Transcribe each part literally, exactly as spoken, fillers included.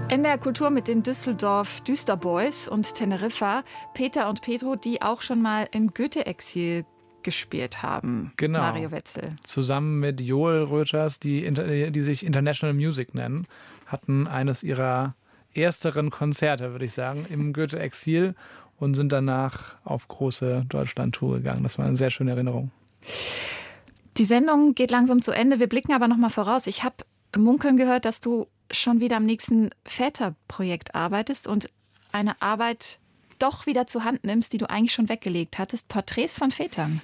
In der Kultur mit den Düsseldorf Düsterboys und Teneriffa, Peter und Pedro, die auch schon mal im Goethe-Exil gespielt haben. Genau. Mario Wetzel. Zusammen mit Joel Röters, die, die sich International Music nennen, hatten eines ihrer ersteren Konzerte, würde ich sagen, im Goethe-Exil und sind danach auf große Deutschland-Tour gegangen. Das war eine sehr schöne Erinnerung. Die Sendung geht langsam zu Ende. Wir blicken aber noch mal voraus. Ich habe munkeln gehört, dass du schon wieder am nächsten Väterprojekt arbeitest und eine Arbeit doch wieder zur Hand nimmst, die du eigentlich schon weggelegt hattest. Porträts von Vätern.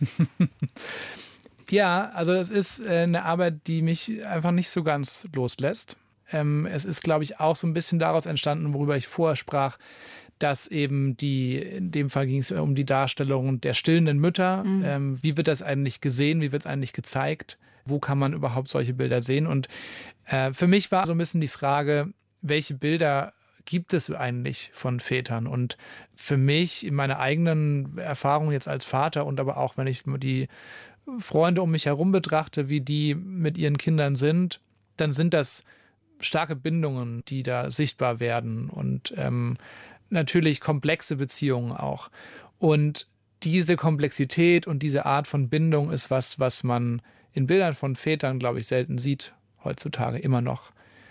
Ja, also es ist eine Arbeit, die mich einfach nicht so ganz loslässt. Es ist, glaube ich, auch so ein bisschen daraus entstanden, worüber ich vorher sprach, dass eben die, in dem Fall ging es um die Darstellung der stillenden Mütter. Mhm. Ähm, wie wird das eigentlich gesehen? Wie wird es eigentlich gezeigt? Wo kann man überhaupt solche Bilder sehen? Und äh, für mich war so ein bisschen die Frage, welche Bilder gibt es eigentlich von Vätern? Und für mich, in meiner eigenen Erfahrung jetzt als Vater und aber auch, wenn ich die Freunde um mich herum betrachte, wie die mit ihren Kindern sind, dann sind das starke Bindungen, die da sichtbar werden und ähm, natürlich komplexe Beziehungen auch. Und diese Komplexität und diese Art von Bindung ist was, was man in Bildern von Vätern, glaube ich, selten sieht, heutzutage immer noch.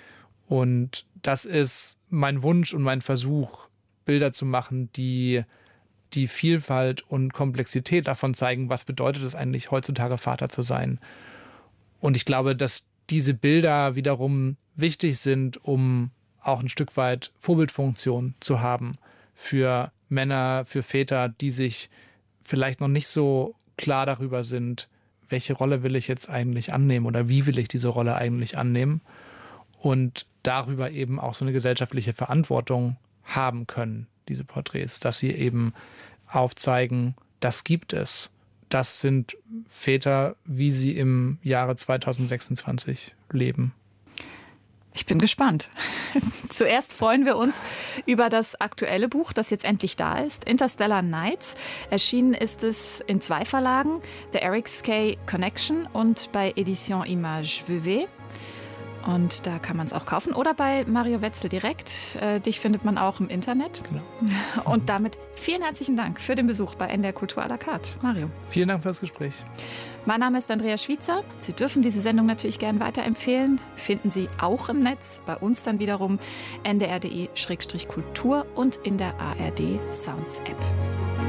Und das ist mein Wunsch und mein Versuch, Bilder zu machen, die die Vielfalt und Komplexität davon zeigen, was bedeutet es eigentlich, heutzutage Vater zu sein. Und ich glaube, dass diese Bilder wiederum wichtig sind, um auch ein Stück weit Vorbildfunktion zu haben für Männer, für Väter, die sich vielleicht noch nicht so klar darüber sind, welche Rolle will ich jetzt eigentlich annehmen oder wie will ich diese Rolle eigentlich annehmen und darüber eben auch so eine gesellschaftliche Verantwortung haben können, diese Porträts, dass sie eben aufzeigen, das gibt es. Das sind Väter, wie sie im Jahre zweitausendsechsundzwanzig leben. Ich bin gespannt. Zuerst freuen wir uns über das aktuelle Buch, das jetzt endlich da ist, Interstellar Nights. Erschienen ist es in zwei Verlagen, The Eric Skay Connection und bei Edition Image Veuve. Und da kann man es auch kaufen oder bei Mario Wetzel direkt. Äh, dich findet man auch im Internet. Genau. Und damit vielen herzlichen Dank für den Besuch bei N D R Kultur à la carte. Mario. Vielen Dank für das Gespräch. Mein Name ist Andrea Schwiezer. Sie dürfen diese Sendung natürlich gern weiterempfehlen. Finden Sie auch im Netz, bei uns dann wiederum n d r punkt d e Schrägstrich kultur und in der A R D Sounds App.